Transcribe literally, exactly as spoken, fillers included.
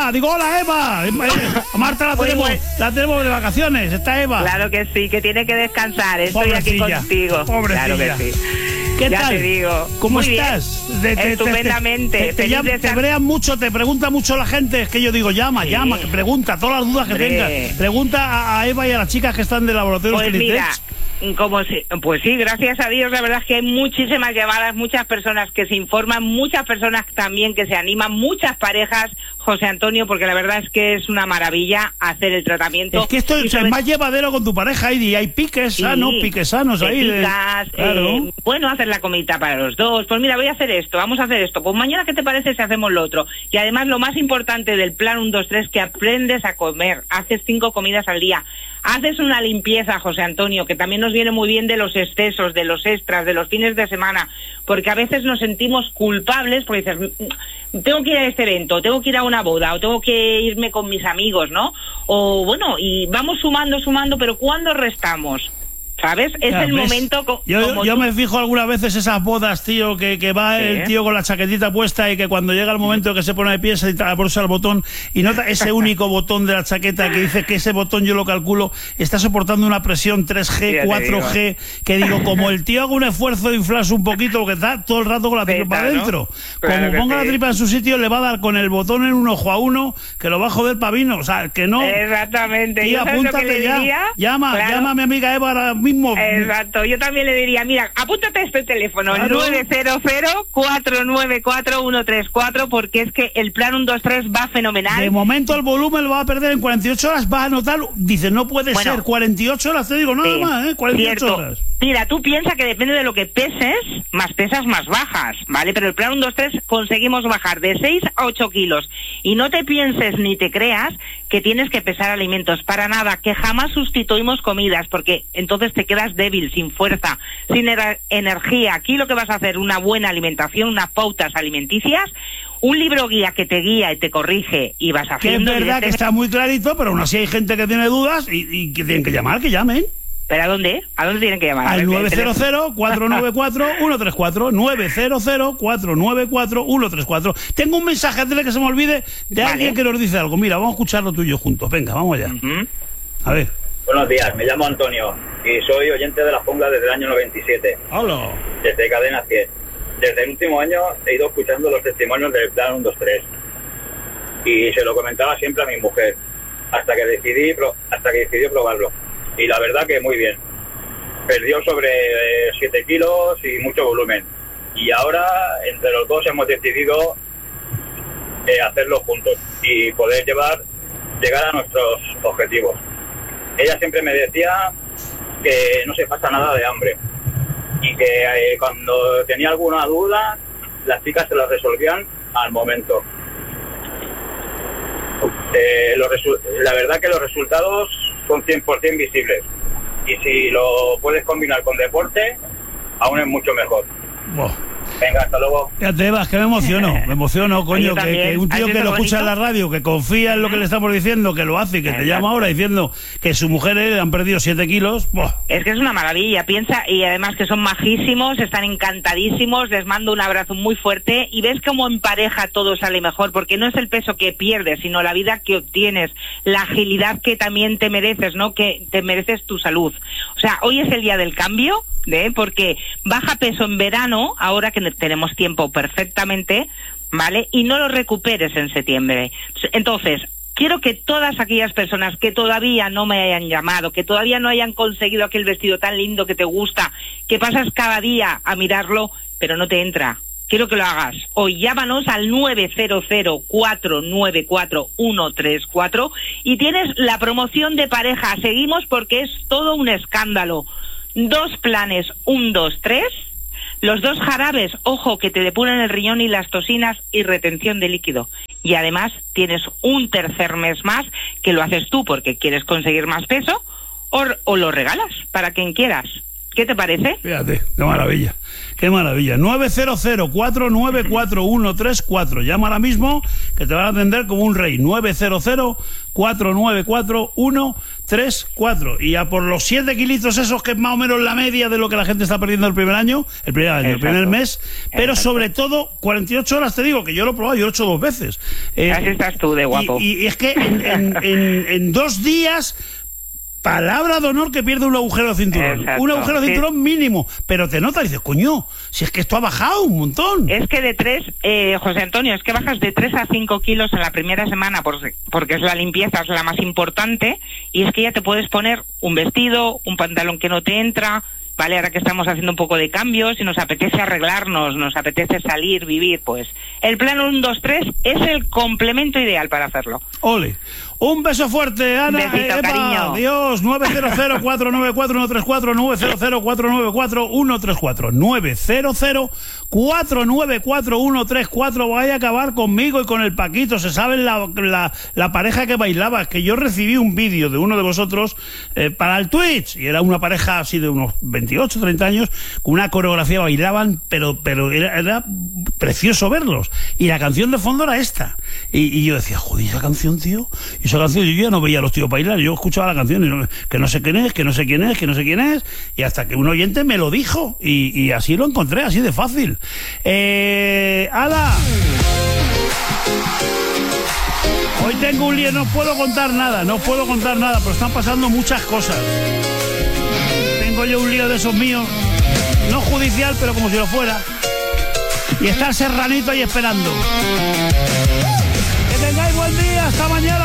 Eva, digo, hola, Eva. A Marta la tenemos, la tenemos de vacaciones, está Eva. Claro que sí, que tiene que descansar, estoy Pobrecilla, aquí contigo. Pobrecilla. Claro que sí. ¿Qué ya tal? te digo. ¿Cómo Muy estás? Bien. Te, Estupendamente. Te, te, te, llama, te brean mucho, te pregunta mucho la gente. Es que yo digo, llama, sí. llama, que pregunta, todas las dudas que Hombre. tengas. Pregunta a, a Eva y a las chicas que están del laboratorio. Pues mira, como si, pues sí, gracias a Dios, la verdad es que hay muchísimas llamadas, muchas personas que se informan, muchas personas también que se animan, muchas parejas, José Antonio, porque la verdad es que es una maravilla hacer el tratamiento. Es que esto es sobre... más llevadero con tu pareja y hay piques sí, sanos, piques sanos ahí. Picas, de... claro. eh, bueno, hacer la comidita para los dos. Pues mira, voy a hacer esto, vamos a hacer esto. Pues mañana, ¿qué te parece si hacemos lo otro? Y además lo más importante del plan uno, dos, tres, que aprendes a comer, haces cinco comidas al día. Haces una limpieza, José Antonio, que también nos viene muy bien de los excesos, de los extras, de los fines de semana, porque a veces nos sentimos culpables porque dices, tengo que ir a este evento, tengo que ir a una boda, o tengo que irme con mis amigos, ¿no? O bueno, y vamos sumando, sumando, pero ¿cuándo restamos? ¿Sabes? Es ya, el ¿ves? momento... Co yo como yo tú... me fijo algunas veces esas bodas, tío, que, que va sí. el tío con la chaquetita puesta y que cuando llega el momento que se pone de pie se pulsa el botón y nota ese único botón de la chaqueta que dice que ese botón, yo lo calculo, está soportando una presión tres G, sí, cuatro G, que digo, como el tío haga un esfuerzo de inflarse un poquito, lo que está todo el rato con la tripa para adentro. ¿No? Como claro ponga sí. la tripa en su sitio, le va a dar con el botón en un ojo a uno, que lo va a joder para vino. O sea, que no... Exactamente. Tío, apúntate ya. Diría? Llama, claro. llama a mi amiga Eva ahora mismo. Exacto. Yo también le diría, mira, apúntate este teléfono, claro. nueve cero cero, cuatro nueve cuatro, uno tres cuatro, porque es que el plan uno, dos, tres va fenomenal. De momento el volumen lo va a perder en cuarenta y ocho horas, va a notar, dice, no puede bueno, ser, cuarenta y ocho horas, te digo, nada sí, más, ¿eh? cuarenta y ocho cierto. Horas. Mira, tú piensas que depende de lo que peses, más pesas, más bajas, ¿vale? Pero el plan uno, dos, tres conseguimos bajar de seis a ocho kilos. Y no te pienses ni te creas que tienes que pesar alimentos, para nada, que jamás sustituimos comidas, porque entonces te quedas débil, sin fuerza, sin er energía. Aquí lo que vas a hacer, una buena alimentación, unas pautas alimenticias, un libro guía que te guía y te corrige y vas haciendo... Que es verdad que está muy clarito, pero aún así hay gente que tiene dudas y, y que tienen que llamar, que llamen. ¿Pero a dónde? ¿A dónde tienen que llamar? Al nueve cero cero, cuatro nueve cuatro, uno tres cuatro, nueve cero cero, cuatro nueve cuatro, uno tres cuatro. Tengo un mensaje antes de que se me olvide de vale. alguien que nos dice algo. Mira, vamos a escucharlo tú y yo juntos. Venga, vamos allá. Uh-huh. A ver. Buenos días, me llamo Antonio y soy oyente de La Jungla desde el año noventa y siete. Hola. Desde Cadena cien. Desde el último año he ido escuchando los testimonios del plan uno, dos, tres. Y se lo comentaba siempre a mi mujer, hasta que decidí, hasta que decidió probarlo. Y la verdad que muy bien. Perdió sobre siete kilos y mucho volumen. Y ahora, entre los dos, hemos decidido eh, hacerlo juntos y poder llevar, llegar a nuestros objetivos. Ella siempre me decía que no se pasa nada de hambre. Y que eh, cuando tenía alguna duda, las chicas se las resolvían al momento. Eh, los la verdad que los resultados son cien por ciento visibles y si lo puedes combinar con deporte aún es mucho mejor. Oh. Venga, hasta luego. Fíjate, Eva, es que me emociono, me emociono, coño, que, que un tío que lo escucha en la radio, que confía en lo que le estamos diciendo, que lo hace y que te llama ahora diciendo que su mujer le han perdido siete kilos. Boh. Es que es una maravilla, piensa, y además que son majísimos, están encantadísimos, les mando un abrazo muy fuerte y ves cómo en pareja todo sale mejor, porque no es el peso que pierdes, sino la vida que obtienes, la agilidad que también te mereces, ¿no? Que te mereces tu salud. O sea, hoy es el día del cambio, ¿eh? Porque baja peso en verano, ahora que tenemos tiempo perfectamente, ¿vale? Y no lo recuperes en septiembre. Entonces, quiero que todas aquellas personas que todavía no me hayan llamado, que todavía no hayan conseguido aquel vestido tan lindo que te gusta, que pasas cada día a mirarlo, pero no te entra, quiero que lo hagas. Hoy llámanos al nueve cero cero, cuatro nueve cuatro, uno tres cuatro y tienes la promoción de pareja. Seguimos porque es todo un escándalo. Dos planes, un, dos, tres. Los dos jarabes, ojo, que te depuran el riñón y las toxinas y retención de líquido. Y además tienes un tercer mes más que lo haces tú porque quieres conseguir más peso o, o lo regalas para quien quieras. ¿Qué te parece? Fíjate, qué maravilla. Qué maravilla. nueve cero cero, cuatro nueve cuatro, uno tres cuatro. Llama ahora mismo que te van a atender como un rey. nueve cero cero, cuatro nueve cuatro, uno tres cuatro. Y a por los siete kilitos esos, que es más o menos la media de lo que la gente está perdiendo el primer año, el primer año, Exacto. el primer mes. Pero Exacto. sobre todo, cuarenta y ocho horas, te digo, que yo lo he probado, yo lo he hecho dos veces. Eh, Así estás tú de guapo. Y, y es que en, en, en, en dos días... Palabra de honor que pierde un agujero de cinturón. Exacto, un agujero de cinturón sí. mínimo. Pero te notas y dices, coño, si es que esto ha bajado un montón. Es que de tres, eh, José Antonio, es que bajas de tres a cinco kilos en la primera semana porque, porque es la limpieza, es la más importante. Y es que ya te puedes poner un vestido, un pantalón que no te entra. Vale, ahora que estamos haciendo un poco de cambios y nos apetece arreglarnos, nos apetece salir, vivir, pues el plan uno dos tres es el complemento ideal para hacerlo. Ole. Un beso fuerte, Ana. Besito, cariño. Adiós. nueve cero cero, cuatro nueve cuatro, uno tres cuatro, nueve cero cero, cuatro nueve cuatro, uno tres cuatro, nueve cero cero, cuatro nueve cuatro, uno tres cuatro. Vaya a acabar conmigo y con el Paquito. Se saben la, la, la pareja que bailaba. Es que yo recibí un vídeo de uno de vosotros eh, para el Twitch, y era una pareja así de unos veintiocho, treinta años, con una coreografía, bailaban, pero, pero era, era precioso verlos. Y la canción de fondo era esta. Y, y yo decía, joder, esa canción, tío. Y esa canción, yo ya no veía a los tíos bailar, yo escuchaba la canción y no, que no sé quién es, que no sé quién es, que no sé quién es, y hasta que un oyente me lo dijo, y, y así lo encontré, así de fácil. Eh, ¡Hala! Hoy tengo un lío, no puedo contar nada, no puedo contar nada, pero están pasando muchas cosas. Tengo yo un lío de esos míos, no judicial, pero como si lo fuera, y está el serranito ahí esperando. Que tengáis buen día, hasta mañana.